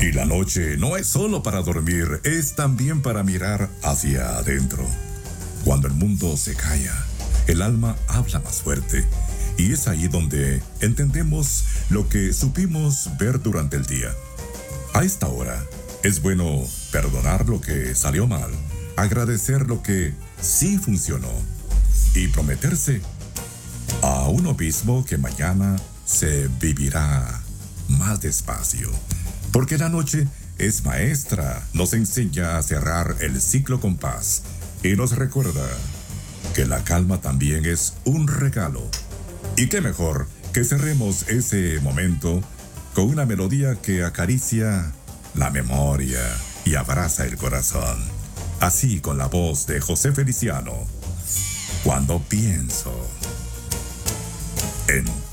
Y la noche no es solo para dormir, es también para mirar hacia adentro. Cuando el mundo se calla, el alma habla más fuerte. Y es ahí donde entendemos lo que supimos ver durante el día. A esta hora, es bueno perdonar lo que salió mal, agradecer lo que sí funcionó y prometerse a uno mismo que mañana se vivirá más despacio. Porque la noche es maestra, nos enseña a cerrar el ciclo con paz y nos recuerda que la calma también es un regalo. Y qué mejor que cerremos ese momento con una melodía que acaricia la memoria y abraza el corazón. Así con la voz de José Feliciano. Cuando pienso en